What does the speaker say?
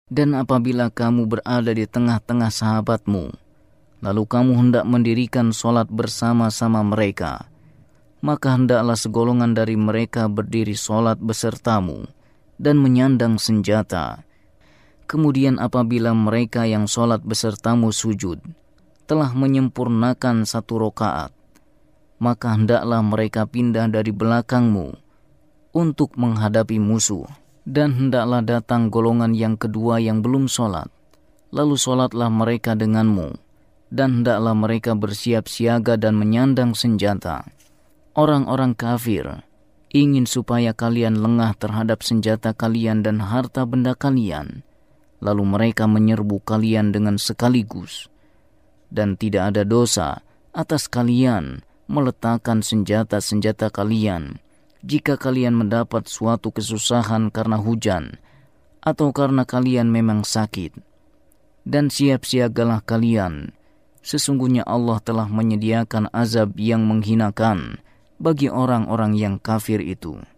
Dan apabila kamu berada di tengah-tengah sahabatmu, lalu kamu hendak mendirikan sholat bersama-sama mereka, maka hendaklah segolongan dari mereka berdiri sholat besertamu dan menyandang senjata. Kemudian apabila mereka yang sholat besertamu sujud telah menyempurnakan 1 rakaat, maka hendaklah mereka pindah dari belakangmu untuk menghadapi musuh. Dan hendaklah datang golongan yang kedua yang belum sholat, lalu sholatlah mereka denganmu, dan hendaklah mereka bersiap siaga dan menyandang senjata. Orang-orang kafir ingin supaya kalian lengah terhadap senjata kalian dan harta benda kalian, lalu mereka menyerbu kalian dengan sekaligus. Dan tidak ada dosa atas kalian meletakkan senjata-senjata kalian jika kalian mendapat suatu kesusahan karena hujan atau karena kalian memang sakit. Dan siap-siagalah kalian, sesungguhnya Allah telah menyediakan azab yang menghinakan bagi orang-orang yang kafir itu.